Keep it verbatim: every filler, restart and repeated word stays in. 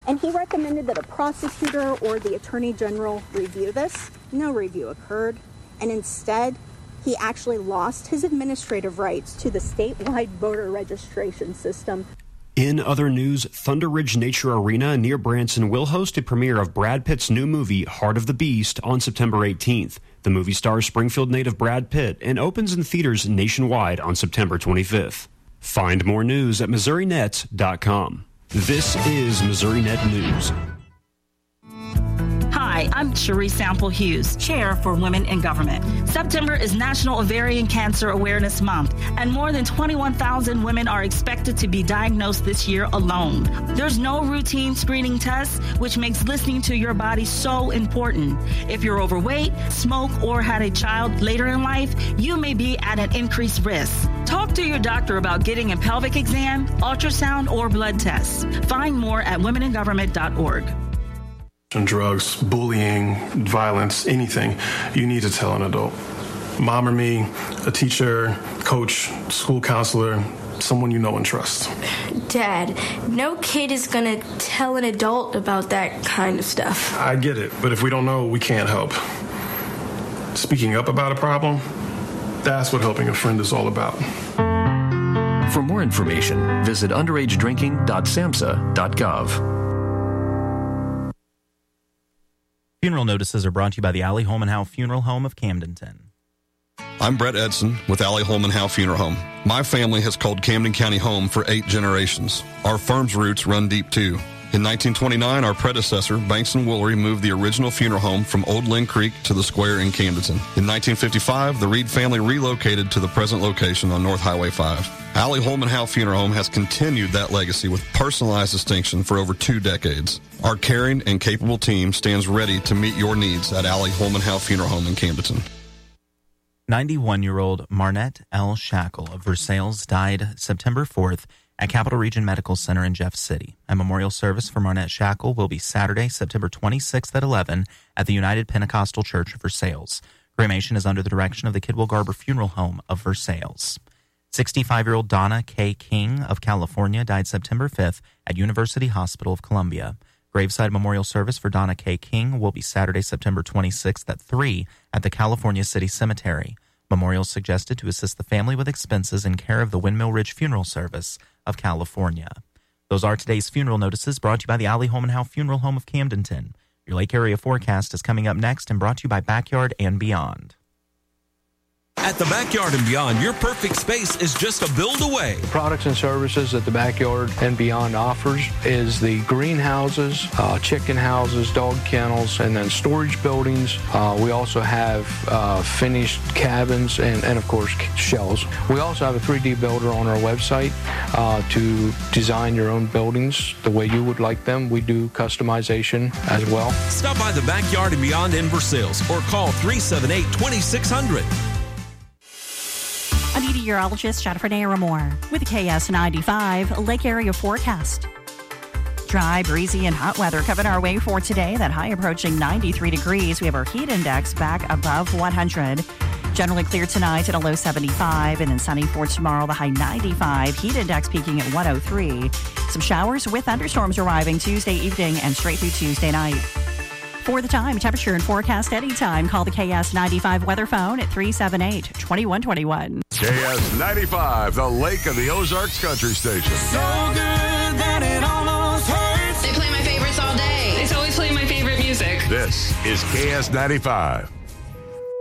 And he recommended that a prosecutor or the attorney general review this. No review occurred. And instead, he actually lost his administrative rights to the statewide voter registration system. In other news, Thunder Ridge Nature Arena near Branson will host a premiere of Brad Pitt's new movie, Heart of the Beast, on September eighteenth. The movie stars Springfield native Brad Pitt and opens in theaters nationwide on September twenty-fifth. Find more news at Missouri Net dot com. This is Missouri Net News. Hi, I'm Cherie Sample Hughes, Chair for Women in Government. September is National Ovarian Cancer Awareness Month, and more than twenty-one thousand women are expected to be diagnosed this year alone. There's no routine screening tests, which makes listening to your body so important. If you're overweight, smoke, or had a child later in life, you may be at an increased risk. Talk to your doctor about getting a pelvic exam, ultrasound, or blood tests. Find more at women in government dot org. Drugs, bullying, violence, anything, you need to tell an adult. Mom or me, a teacher, coach, school counselor, someone you know and trust. Dad, no kid is going to tell an adult about that kind of stuff. I get it, but if we don't know, we can't help. Speaking up about a problem, that's what helping a friend is all about. For more information, visit underage drinking dot samhsa dot gov. Funeral notices are brought to you by the Allie Holman Howe Funeral Home of Camdenton. I'm Brett Edson with Allie Holman Howe Funeral Home. My family has called Camden County home for eight generations. Our firm's roots run deep, too. In nineteen twenty-nine, our predecessor, Banks and Woolery, moved the original funeral home from Old Lynn Creek to the square in Camdenton. In nineteen fifty-five, the Reed family relocated to the present location on North Highway five. Allie Holman Howe Funeral Home has continued that legacy with personalized distinction for over two decades. Our caring and capable team stands ready to meet your needs at Allie Holman Howe Funeral Home in Camdenton. ninety-one-year-old Marnette L. Shackle of Versailles died September fourth at Capital Region Medical Center in Jeff City. A memorial service for Marnette Shackle will be Saturday, September twenty-sixth at eleven at the United Pentecostal Church of Versailles. Cremation is under the direction of the Kidwell Garber Funeral Home of Versailles. sixty-five-year-old Donna K. King of California died September fifth at University Hospital of Columbia. Graveside memorial service for Donna K. King will be Saturday, September twenty-sixth at three at the California City Cemetery. Memorials suggested to assist the family with expenses in care of the Windmill Ridge Funeral Service of California. Those are today's funeral notices brought to you by the Allie Holman Howe Funeral Home of Camdenton. Your lake area forecast is coming up next and brought to you by Backyard and Beyond. At the Backyard and Beyond, your perfect space is just a build away. The products and services that the Backyard and Beyond offers is the greenhouses, uh, chicken houses, dog kennels, and then storage buildings. Uh, we also have uh, finished cabins and, and, of course, shells. We also have a three D builder on our website uh, to design your own buildings the way you would like them. We do customization as well. Stop by the Backyard and Beyond in Versailles or call three seven eight, two six zero zero. I'm meteorologist Jennifer Naramore with the K S ninety-five Lake Area Forecast. Dry, breezy, and hot weather coming our way for today. That high approaching ninety-three degrees. We have our heat index back above one hundred. Generally clear tonight at a low seventy-five, and then sunny for tomorrow, the high ninety-five. Heat index peaking at one oh three. Some showers with thunderstorms arriving Tuesday evening and straight through Tuesday night. For the time, temperature, and forecast anytime, call the K S ninety-five weather phone at three seven eight, two one two one. K S ninety-five, the Lake of the Ozarks Country Station. So good that it almost hurts. They play my favorites all day. They always play my favorite music. This is K S ninety-five.